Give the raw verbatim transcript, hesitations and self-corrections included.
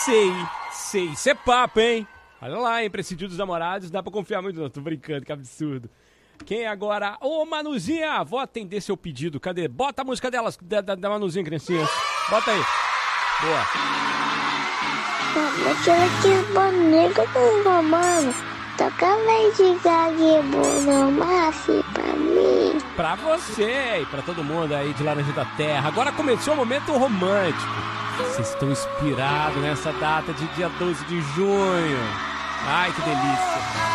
sei, sei. Isso é papo, hein? Olha lá, hein? Prescindir dos namorados, dá pra confiar muito. Não, tô brincando, que absurdo. Quem é agora? Ô, Manuzinha, vou atender seu pedido. Cadê? Bota a música delas, da, da, da Manuzinha, criancinhas. Bota aí. Boa. Mas eu quis boneco com o mano. Toca Lady Gaga e Bruno Mars pra mim. Pra você e pra todo mundo aí de Laranja da Terra. Agora começou o momento romântico. Vocês estão inspirados nessa data de dia doze de junho. Ai, que delícia.